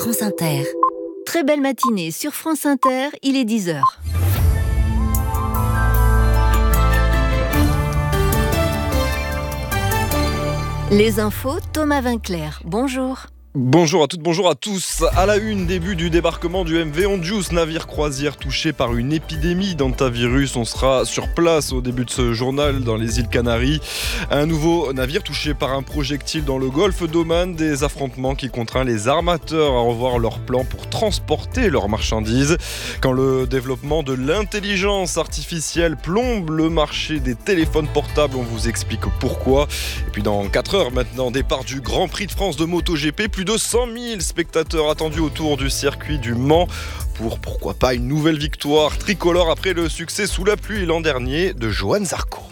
France Inter. Très belle matinée sur France Inter, il est 10h. Les infos, Thomas Vinclair, bonjour. Bonjour à toutes, bonjour à tous. À la une, début du débarquement du MV Ondius, navire croisière touché par une épidémie d'hantavirus. On sera sur place au début de ce journal dans les îles Canaries. Un nouveau navire touché par un projectile dans le golfe d'Oman. Des affrontements qui contraignent les armateurs à revoir leurs plans pour transporter leurs marchandises. Quand le développement de l'intelligence artificielle plombe le marché des téléphones portables, on vous explique pourquoi. Et puis dans 4 heures maintenant, départ du Grand Prix de France de MotoGP. Plus de 100 000 spectateurs attendus autour du circuit du Mans pour pourquoi pas une nouvelle victoire tricolore après le succès sous la pluie l'an dernier de Johann Zarco.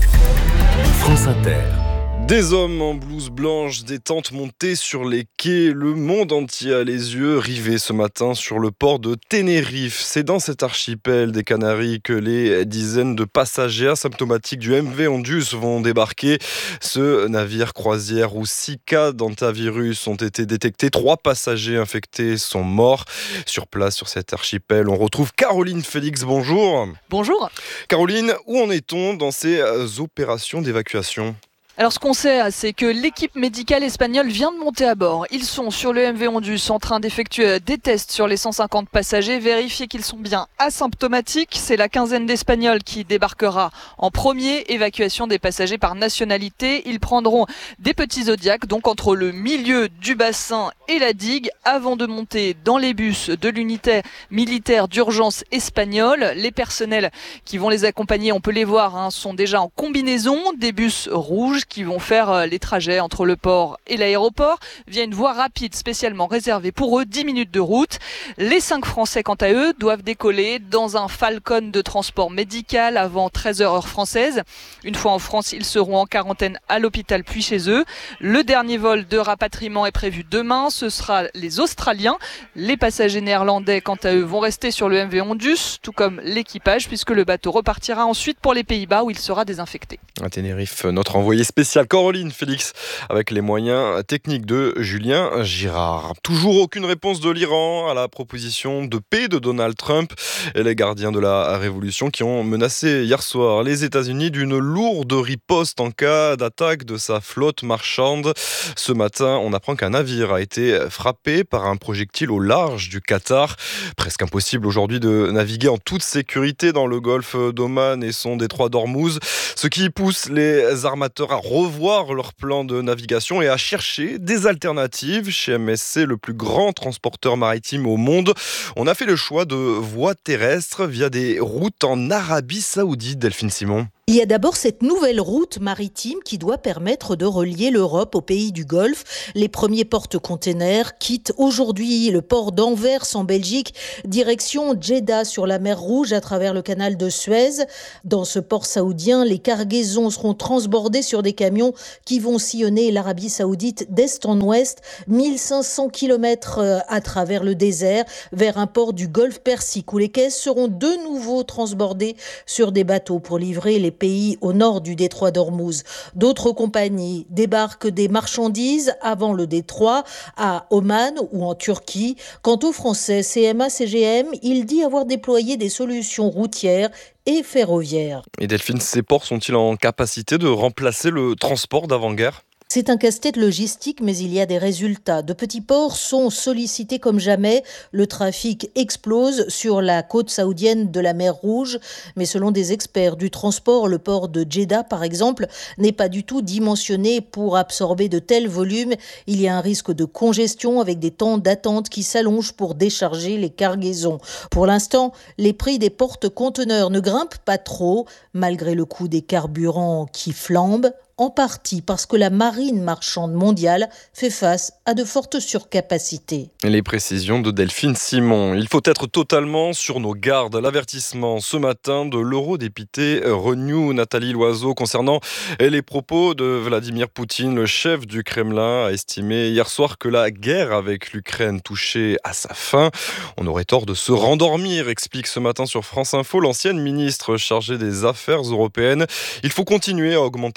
France Inter. Des hommes en blouse blanche, des tentes montées sur les quais, le monde entier a les yeux rivés ce matin sur le port de Tenerife. C'est dans cet archipel des Canaries que les dizaines de passagers asymptomatiques du MV Ondius vont débarquer. Ce navire croisière où 6 cas d'hantavirus ont été détectés, 3 passagers infectés sont morts. Sur place, sur cet archipel, on retrouve Caroline Félix, bonjour. Bonjour. Caroline, où en est-on dans ces opérations d'évacuation ? Alors ce qu'on sait, c'est que l'équipe médicale espagnole vient de monter à bord. Ils sont sur le MV Ondius en train d'effectuer des tests sur les 150 passagers, vérifier qu'ils sont bien asymptomatiques. C'est la quinzaine d'Espagnols qui débarquera en premier. Évacuation des passagers par nationalité. Ils prendront des petits Zodiacs, donc entre le milieu du bassin et la digue, avant de monter dans les bus de l'unité militaire d'urgence espagnole. Les personnels qui vont les accompagner, on peut les voir, sont déjà en combinaison, des bus rouges qui vont faire les trajets entre le port et l'aéroport via une voie rapide spécialement réservée pour eux, 10 minutes de route. Les 5 Français, quant à eux, doivent décoller dans un Falcon de transport médical avant 13h heure française. Une fois en France, ils seront en quarantaine à l'hôpital puis chez eux. Le dernier vol de rapatriement est prévu demain. Ce sera les Australiens. Les passagers néerlandais, quant à eux, vont rester sur le MV Ondius, tout comme l'équipage, puisque le bateau repartira ensuite pour les Pays-Bas où il sera désinfecté. À Tenerife, notre envoyé spécial Caroline Félix avec les moyens techniques de Julien Girard. Toujours aucune réponse de l'Iran à la proposition de paix de Donald Trump et les gardiens de la révolution qui ont menacé hier soir les États-Unis d'une lourde riposte en cas d'attaque de sa flotte marchande. Ce matin, on apprend qu'un navire a été frappé par un projectile au large du Qatar. Presque impossible aujourd'hui de naviguer en toute sécurité dans le golfe d'Oman et son détroit d'Ormuz, ce qui pousse les armateurs à revoir leur plan de navigation et à chercher des alternatives. Chez MSC, le plus grand transporteur maritime au monde, on a fait le choix de voies terrestres via des routes en Arabie Saoudite. Delphine Simon. Il y a d'abord cette nouvelle route maritime qui doit permettre de relier l'Europe aux pays du Golfe. Les premiers porte-containers quittent aujourd'hui le port d'Anvers en Belgique, direction Jeddah sur la mer Rouge à travers le canal de Suez. Dans ce port saoudien, les cargaisons seront transbordées sur des camions qui vont sillonner l'Arabie Saoudite d'est en ouest, 1500 km à travers le désert, vers un port du Golfe Persique où les caisses seront de nouveau transbordées sur des bateaux pour livrer les pays au nord du détroit d'Ormuz. D'autres compagnies débarquent des marchandises avant le détroit à Oman ou en Turquie. Quant aux Français, CMA-CGM, il dit avoir déployé des solutions routières et ferroviaires. Et Delphine, ces ports sont-ils en capacité de remplacer le transport d'avant-guerre ? C'est un casse-tête logistique, mais il y a des résultats. De petits ports sont sollicités comme jamais. Le trafic explose sur la côte saoudienne de la mer Rouge. Mais selon des experts du transport, le port de Jeddah, par exemple, n'est pas du tout dimensionné pour absorber de tels volumes. Il y a un risque de congestion avec des temps d'attente qui s'allongent pour décharger les cargaisons. Pour l'instant, les prix des porte-conteneurs ne grimpent pas trop, malgré le coût des carburants qui flambent. En partie parce que la marine marchande mondiale fait face à de fortes surcapacités. Les précisions de Delphine Simon. Il faut être totalement sur nos gardes. L'avertissement ce matin de l'eurodéputée Renew Nathalie Loiseau concernant les propos de Vladimir Poutine. Le chef du Kremlin a estimé hier soir que la guerre avec l'Ukraine touchait à sa fin. On aurait tort de se rendormir, explique ce matin sur France Info l'ancienne ministre chargée des Affaires européennes. Il faut continuer à augmenter notre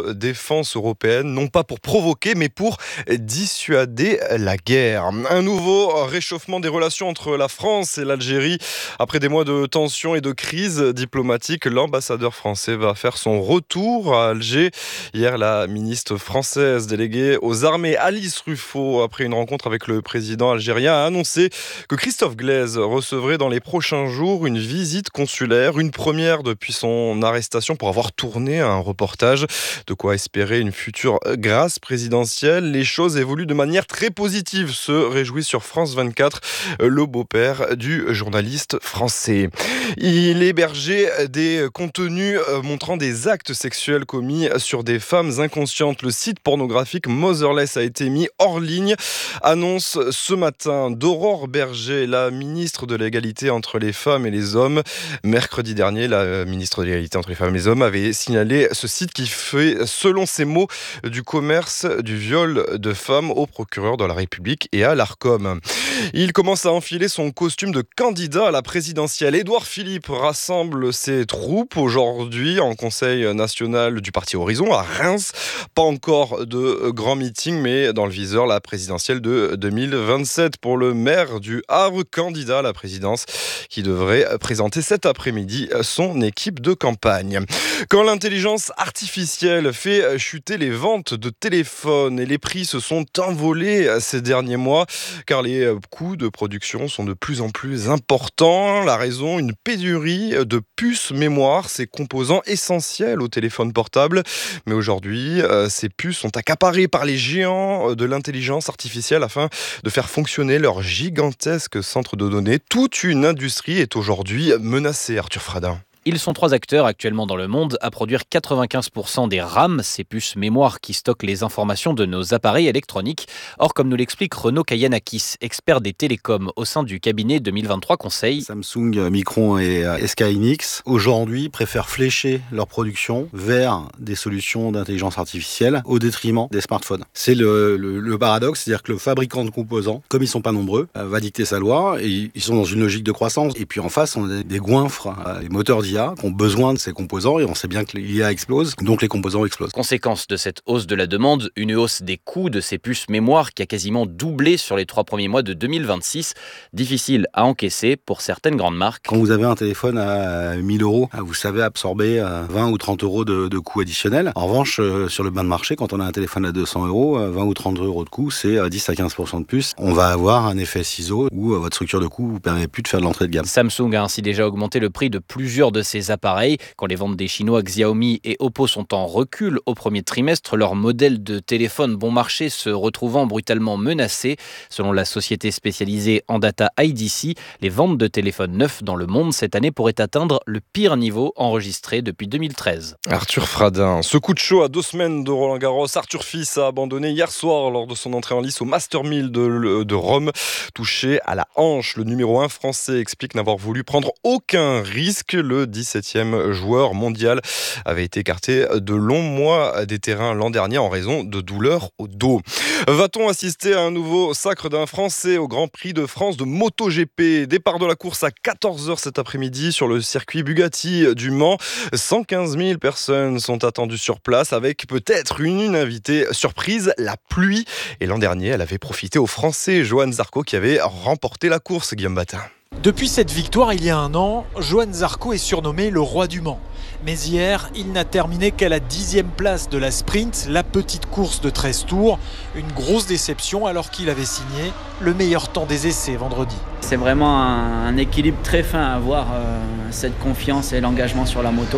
de défense européenne, non pas pour provoquer, mais pour dissuader la guerre. Un nouveau réchauffement des relations entre la France et l'Algérie. Après des mois de tensions et de crise diplomatique, l'ambassadeur français va faire son retour à Alger. Hier, la ministre française déléguée aux armées, Alice Ruffo, après une rencontre avec le président algérien, a annoncé que Christophe Glaise recevrait dans les prochains jours une visite consulaire, une première depuis son arrestation pour avoir tourné un reportage. De quoi espérer une future grâce présidentielle. Les choses évoluent de manière très positive, se réjouit sur France 24 le beau-père du journaliste français. Il hébergeait des contenus montrant des actes sexuels commis sur des femmes inconscientes. Le site pornographique Motherless a été mis hors ligne. Annonce ce matin d'Aurore Berger, la ministre de l'égalité entre les femmes et les hommes. Mercredi dernier, la ministre de l'égalité entre les femmes et les hommes avait signalé ce site qui fait, selon ses mots, du commerce du viol de femmes au procureur de la République et à l'Arcom. Il commence à enfiler son costume de candidat à la présidentielle. Édouard Philippe rassemble ses troupes aujourd'hui en conseil national du parti Horizon à Reims. Pas encore de grand meeting, mais dans le viseur, la présidentielle de 2027 pour le maire du Havre, candidat à la présidence, qui devrait présenter cet après-midi son équipe de campagne. Quand l'intelligence artificielle fait chuter les ventes de téléphones et les prix se sont envolés ces derniers mois, car les coûts de production sont de plus en plus importants. La raison, une pénurie de puces mémoire, ces composants essentiels au téléphone portable. Mais aujourd'hui, ces puces sont accaparées par les géants de l'intelligence artificielle afin de faire fonctionner leur gigantesque centre de données. Toute une industrie est aujourd'hui menacée, Arthur Fradin. Ils sont 3 acteurs actuellement dans le monde à produire 95% des RAM, ces puces mémoire qui stockent les informations de nos appareils électroniques. Or, comme nous l'explique Renaud Kayanakis, expert des télécoms au sein du cabinet 2023 Conseil. Samsung, Micron et SK Hynix, aujourd'hui, préfèrent flécher leur production vers des solutions d'intelligence artificielle au détriment des smartphones. C'est le paradoxe, c'est-à-dire que le fabricant de composants, comme ils ne sont pas nombreux, va dicter sa loi et ils sont dans une logique de croissance. Et puis en face, on a des goinfres, les moteurs d'IA qui ont besoin de ces composants et on sait bien que l'IA explose, donc les composants explosent. Conséquence de cette hausse de la demande, une hausse des coûts de ces puces mémoire qui a quasiment doublé sur les 3 premiers mois de 2026. Difficile à encaisser pour certaines grandes marques. Quand vous avez un téléphone à 1000 €, vous savez absorber 20 ou 30 € de coûts additionnels. En revanche, sur le bain de marché, quand on a un téléphone à 200 €, 20 ou 30 € de coûts, c'est 10 à 15% de plus. On va avoir un effet ciseau où votre structure de coût ne vous permet plus de faire de l'entrée de gamme. Samsung a ainsi déjà augmenté le prix de plusieurs de ces appareils. Quand les ventes des Chinois Xiaomi et Oppo sont en recul au premier trimestre, leur modèle de téléphone bon marché se retrouvant brutalement menacé. Selon la société spécialisée en data IDC, les ventes de téléphones neufs dans le monde cette année pourraient atteindre le pire niveau enregistré depuis 2013. Arthur Fradin, ce coup de chaud à 2 semaines de Roland-Garros, Arthur Fils a abandonné hier soir lors de son entrée en lice au Master 1000 de Rome. Touché à la hanche, le numéro 1 français explique n'avoir voulu prendre aucun risque. Le 17e joueur mondial avait été écarté de longs mois des terrains l'an dernier en raison de douleurs au dos. Va-t-on assister à un nouveau sacre d'un Français au Grand Prix de France de MotoGP? Départ de la course à 14h cet après-midi sur le circuit Bugatti du Mans. 115 000 personnes sont attendues sur place avec peut-être une invitée surprise, la pluie. Et l'an dernier, elle avait profité au Français Johan Zarco qui avait remporté la course, Guillaume Batin. Depuis cette victoire il y a un an, Johan Zarco est surnommé le roi du Mans. Mais hier, il n'a terminé qu'à la 10e place de la sprint, la petite course de 13 tours. Une grosse déception alors qu'il avait signé le meilleur temps des essais vendredi. C'est vraiment un équilibre très fin à avoir, cette confiance et l'engagement sur la moto.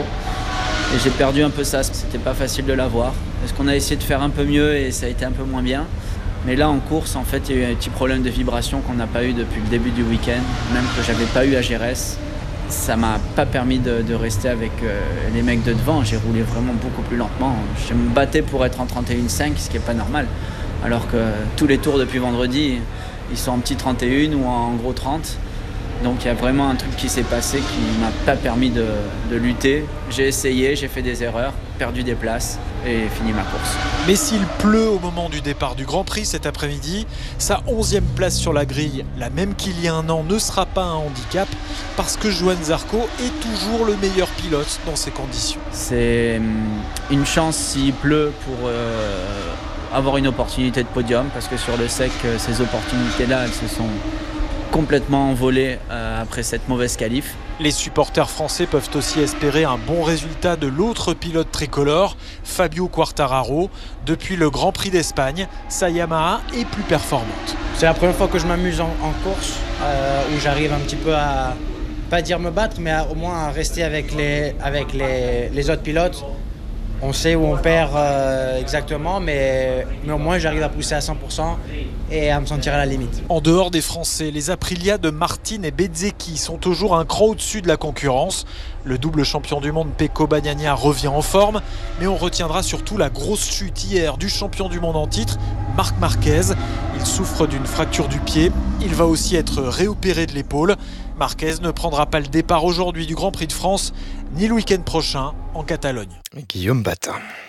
Et j'ai perdu un peu ça, c'était pas facile de l'avoir. Parce qu'on a essayé de faire un peu mieux et ça a été un peu moins bien. Mais là en course, en fait, il y a eu un petit problème de vibration qu'on n'a pas eu depuis le début du week-end, même que j'avais pas eu à Gérès. Ça m'a pas permis de rester avec les mecs de devant. J'ai roulé vraiment beaucoup plus lentement. Je me battais pour être en 31,5, ce qui est pas normal. Alors que tous les tours depuis vendredi, ils sont en petit 31 ou en gros 30. Donc il y a vraiment un truc qui s'est passé qui ne m'a pas permis de lutter. J'ai essayé, j'ai fait des erreurs, perdu des places et fini ma course. Mais s'il pleut au moment du départ du Grand Prix cet après-midi, sa 11e place sur la grille, la même qu'il y a un an, ne sera pas un handicap parce que Johann Zarco est toujours le meilleur pilote dans ces conditions. C'est une chance s'il pleut pour avoir une opportunité de podium parce que sur le sec, ces opportunités-là, elles se sont complètement envolées après cette mauvaise qualif. Les supporters français peuvent aussi espérer un bon résultat de l'autre pilote tricolore, Fabio Quartararo. Depuis le Grand Prix d'Espagne, sa Yamaha est plus performante. C'est la première fois que je m'amuse en course, où j'arrive un petit peu à, pas dire me battre, mais au moins à rester avec les autres pilotes. On sait où on perd exactement, mais au moins j'arrive à pousser à 100% et à me sentir à la limite. En dehors des Français, les Aprilia de Martin et Bezzecchi sont toujours un cran au-dessus de la concurrence. Le double champion du monde Pecco Bagnaia revient en forme, mais on retiendra surtout la grosse chute hier du champion du monde en titre, Marc Marquez. Il souffre d'une fracture du pied, il va aussi être réopéré de l'épaule. Marquez ne prendra pas le départ aujourd'hui du Grand Prix de France, ni le week-end prochain en Catalogne. Guillaume Batin.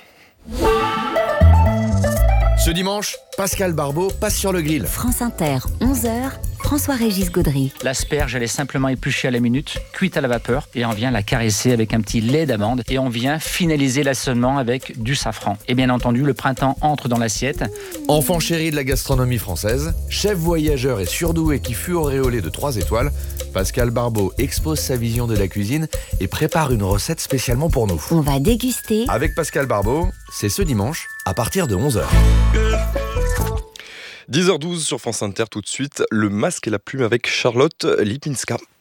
Ce dimanche, Pascal Barbeau passe sur le grill. France Inter, 11h, François-Régis Gaudry. L'asperge, elle est simplement épluchée à la minute, cuite à la vapeur, et on vient la caresser avec un petit lait d'amande, et on vient finaliser l'assaisonnement avec du safran. Et bien entendu, le printemps entre dans l'assiette. Enfant chéri de la gastronomie française, chef voyageur et surdoué qui fut auréolé de 3 étoiles, Pascal Barbeau expose sa vision de la cuisine et prépare une recette spécialement pour nous. On va déguster. Avec Pascal Barbeau, c'est ce dimanche à partir de 11h. 10h12 sur France Inter, tout de suite, le masque et la plume avec Charlotte Lipinska.